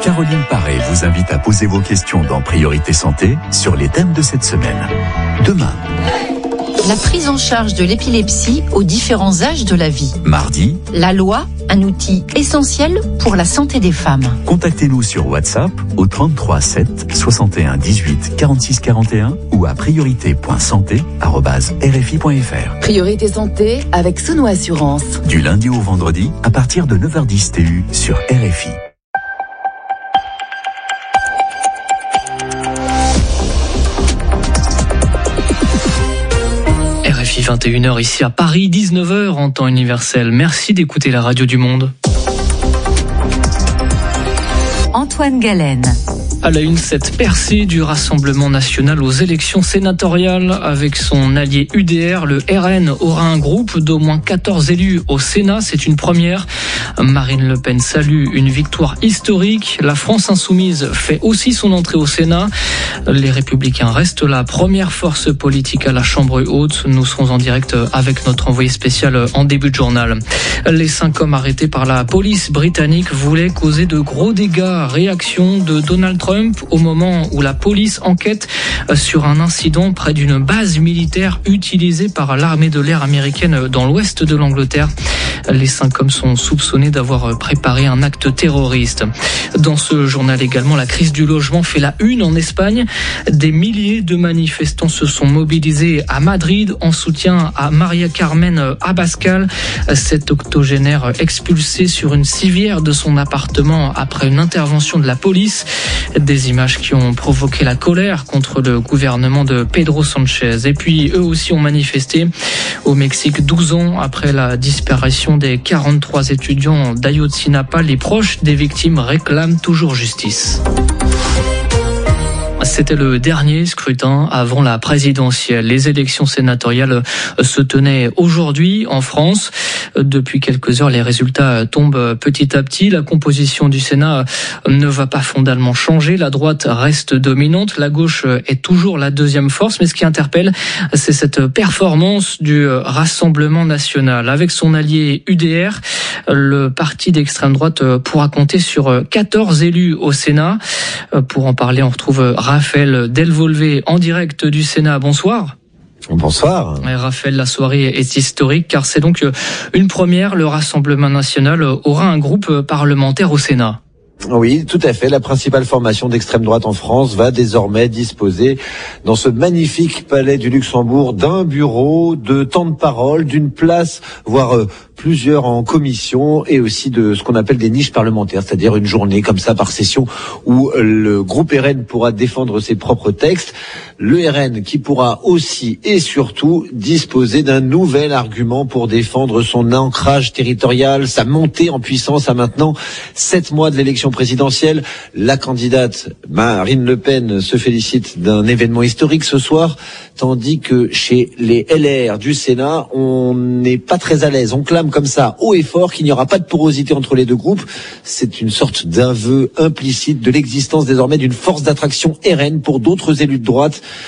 Caroline Paré vous invite à poser vos questions dans Priorité Santé sur les thèmes de cette semaine. Demain, la prise en charge de l'épilepsie aux différents âges de la vie. Mardi, la loi, un outil essentiel pour la santé des femmes. Contactez-nous sur WhatsApp au 33 7 61 18 46 41 ou à priorité.santé@rfi.fr. Priorité Santé avec Sono Assurance. Du lundi au vendredi à partir de 9h10 TU sur RFI. RFI 21h ici à Paris, 19h en temps universel. Merci d'écouter la radio du monde. Antoine Galen. À la une, cette percée du Rassemblement national aux élections sénatoriales. Avec son allié UDR, le RN aura un groupe d'au moins 14 élus au Sénat. C'est une première. Marine Le Pen salue une victoire historique. La France insoumise fait aussi son entrée au Sénat. Les Républicains restent la première force politique à la Chambre haute. Nous serons en direct avec notre envoyé spécial en début de journal. Les 5 hommes arrêtés par la police britannique voulaient causer de gros dégâts. Réaction de Donald Trump au moment où la police enquête sur un incident près d'une base militaire utilisée par l'armée de l'air américaine dans l'ouest de l'Angleterre. Les 5 hommes sont soupçonnés d'avoir préparé un acte terroriste. Dans ce journal également, la crise du logement fait la une en Espagne. Des milliers de manifestants se sont mobilisés à Madrid en soutien à Maria Carmen Abascal, cette octogénaire expulsée sur une civière de son appartement après une intervention de la police. Des images qui ont provoqué la colère contre le gouvernement de Pedro Sanchez. Et puis, eux aussi ont manifesté au Mexique 12 ans après la disparition des 43 étudiants d'Ayotzinapa. Les proches des victimes réclament toujours justice. C'était le dernier scrutin avant la présidentielle. Les élections sénatoriales se tenaient aujourd'hui en France. Depuis quelques heures, les résultats tombent petit à petit. La composition du Sénat ne va pas fondamentalement changer. La droite reste dominante. La gauche est toujours la deuxième force. Mais ce qui interpelle, c'est cette performance du Rassemblement national. Avec son allié UDR, le parti d'extrême droite pourra compter sur 14 élus au Sénat. Pour en parler, on retrouve Raphaël Delvolvé en direct du Sénat. Bonsoir. Bonsoir. Raphaël, la soirée est historique car c'est donc une première. Le Rassemblement national aura un groupe parlementaire au Sénat. Oui, tout à fait. La principale formation d'extrême droite en France va désormais disposer dans ce magnifique palais du Luxembourg d'un bureau, de temps de parole, d'une place, voire plusieurs en commission, et aussi de ce qu'on appelle des niches parlementaires, c'est-à-dire une journée comme ça par session où le groupe RN pourra défendre ses propres textes. Le RN qui pourra aussi et surtout disposer d'un nouvel argument pour défendre son ancrage territorial, sa montée en puissance à maintenant 7 mois de l'élection présidentielle. La candidate Marine Le Pen se félicite d'un événement historique ce soir, tandis que chez les LR du Sénat, on n'est pas très à l'aise. On clame comme ça haut et fort qu'il n'y aura pas de porosité entre les deux groupes. C'est une sorte d'aveu implicite de l'existence désormais d'une force d'attraction RN pour d'autres élus de droite.